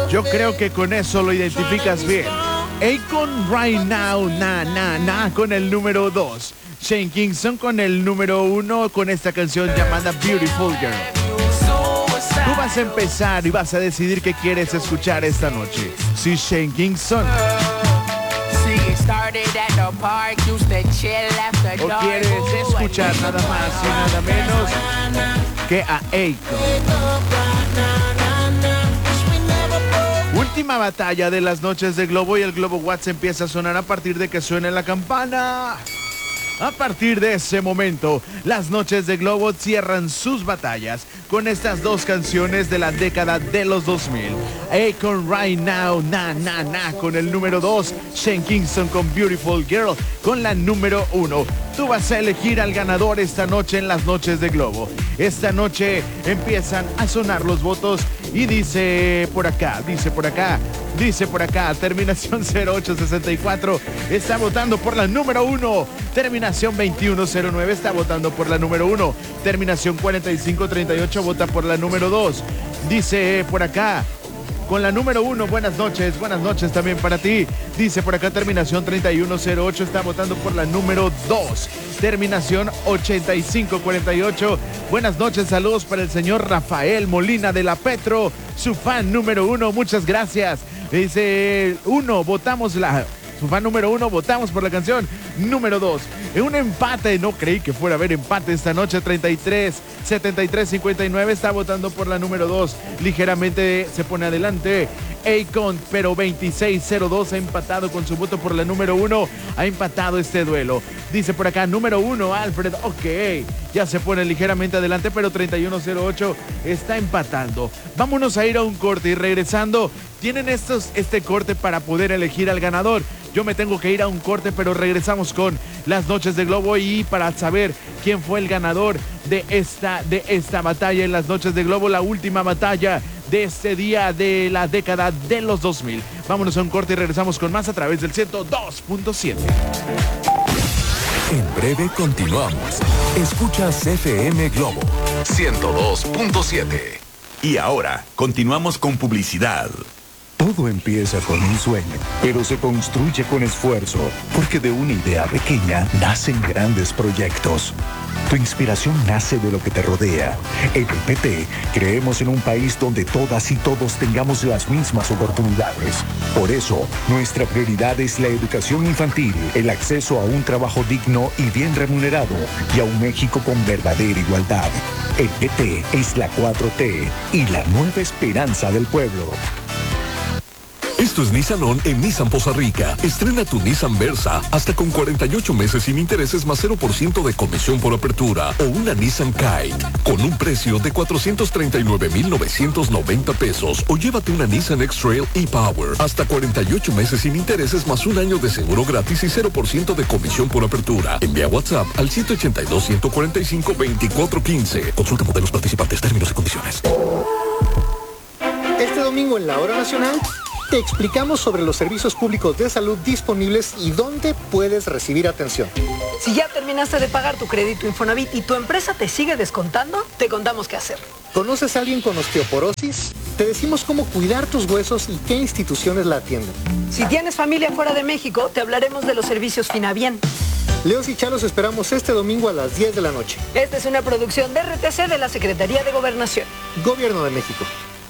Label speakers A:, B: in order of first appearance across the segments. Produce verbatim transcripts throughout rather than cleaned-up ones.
A: Yo creo que con eso lo identificas bien. Akon Right Now, na, na, na, con el número dos. Shane Kingston con el número uno, con esta canción llamada Beautiful Girl. Tú vas a empezar y vas a decidir qué quieres escuchar esta noche. Si Shane Kingston o quieres escuchar nada más y nada menos que a Akon. Última batalla de las noches de Globo, y el Globo Watts empieza a sonar a partir de que suene la campana. A partir de ese momento, las noches de Globo cierran sus batallas con estas dos canciones de la década de los dos mil. Akon Right Now, na, na, na, con el número dos. Shane Kingston con Beautiful Girl con la número uno. Tú vas a elegir al ganador esta noche en las noches de Globo. Esta noche empiezan a sonar los votos y dice por acá, dice por acá, dice por acá, terminación cero ocho sesenta y cuatro está votando por la número uno. Terminación veintiuno cero nueve está votando por la número uno. Terminación cuarenta y cinco treinta y ocho vota por la número dos. Dice por acá, con la número uno, buenas noches, buenas noches también para ti. Dice por acá, terminación treinta y uno cero ocho está votando por la número dos. Terminación ochenta y cinco cuarenta y ocho. Buenas noches, saludos para el señor Rafael Molina de la Petro, su fan número uno, muchas gracias. Dice uno, votamos la... Su fan número uno, votamos por la canción número dos. En un empate, no creí que fuera a haber empate esta noche. Treinta y tres setenta y tres cincuenta y nueve está votando por la número dos. Ligeramente se pone adelante Akon, pero veintiséis cero dos ha empatado con su voto por la número uno. Ha empatado este duelo. Dice por acá, número uno, Alfred. Ok, ya se pone ligeramente adelante, pero treinta y uno cero ocho está empatando. Vámonos a ir a un corte y regresando. Tienen estos, este corte para poder elegir al ganador. Yo me tengo que ir a un corte, pero regresamos con las noches de Globo y para saber quién fue el ganador de esta, de esta batalla en las noches de Globo, la última batalla de este día de la década de los dos mil. Vámonos a un corte y regresamos con más a través del ciento dos punto siete.
B: En breve continuamos. Escuchas F M Globo ciento dos punto siete. Y ahora continuamos con publicidad.
C: Todo empieza con un sueño, pero se construye con esfuerzo, porque de una idea pequeña nacen grandes proyectos. Tu inspiración nace de lo que te rodea. En el P T creemos en un país donde todas y todos tengamos las mismas oportunidades. Por eso, nuestra prioridad es la educación infantil, el acceso a un trabajo digno y bien remunerado, y a un México con verdadera igualdad. El P T es la cuatro T y la nueva esperanza del pueblo.
B: Esto es Nissan On en Nissan Poza Rica. Estrena tu Nissan Versa hasta con cuarenta y ocho meses sin intereses más cero por ciento de comisión por apertura o una Nissan Kite con un precio de cuatrocientos treinta y nueve mil novecientos noventa pesos o llévate una Nissan X-Trail e-Power hasta cuarenta y ocho meses sin intereses más un año de seguro gratis y cero por ciento de comisión por apertura. Envía WhatsApp al ciento ochenta y dos, ciento cuarenta y cinco, veinticuatro quince. Consulta modelos participantes, términos y condiciones.
D: Este domingo en la Hora Nacional te explicamos sobre los servicios públicos de salud disponibles y dónde puedes recibir atención.
E: Si ya terminaste de pagar tu crédito Infonavit y tu empresa te sigue descontando, te contamos qué hacer.
D: ¿Conoces a alguien con osteoporosis? Te decimos cómo cuidar tus huesos y qué instituciones la atienden.
E: Si tienes familia fuera de México, te hablaremos de los servicios Finabien.
D: Leos y Chalos esperamos este domingo a las diez de la noche.
E: Esta es una producción de R T C de la Secretaría de Gobernación.
D: Gobierno de México.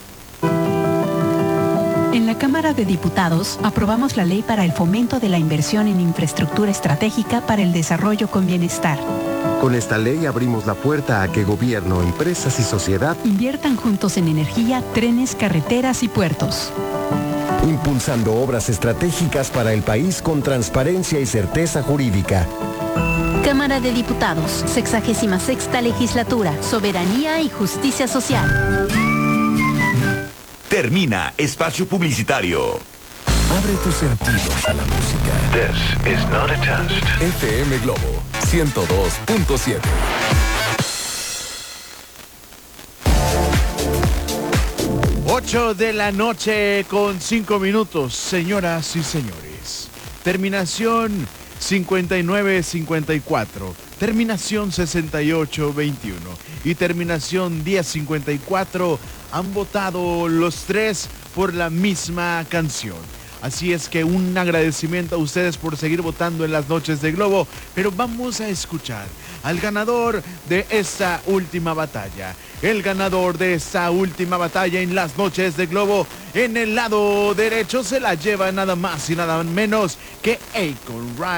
F: En la Cámara de Diputados aprobamos la ley para el fomento de la inversión en infraestructura estratégica para el desarrollo con bienestar.
G: Con esta ley abrimos la puerta a que gobierno, empresas y sociedad
F: inviertan juntos en energía, trenes, carreteras y puertos.
G: Impulsando obras estratégicas para el país con transparencia y certeza jurídica.
H: Cámara de Diputados, sexagésima sexta legislatura, soberanía y justicia social.
B: Termina espacio publicitario. Abre tus sentidos a la música. This is not a test. F M Globo ciento dos punto siete.
A: ocho de la noche con cinco minutos, señoras y señores. Terminación cincuenta y nueve cincuenta y cuatro. terminación sesenta y ocho veintiuno y terminación diez cincuenta y cuatro han votado los tres por la misma canción. Así es que un agradecimiento a ustedes por seguir votando en las noches de Globo, pero vamos a escuchar al ganador de esta última batalla. El ganador de esta última batalla en las noches de Globo, en el lado derecho se la lleva nada más y nada menos que Akon Ryan.